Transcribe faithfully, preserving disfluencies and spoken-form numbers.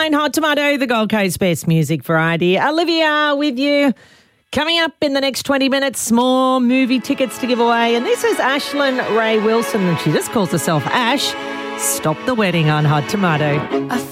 nine Hot Tomato, the Gold Coast Best Music Variety. Olivia with you. Coming up in the next twenty minutes, more movie tickets to give away. And this is Ashlyn Ray Wilson, and she just calls herself Ash. Stop the Wedding on Hot Tomato.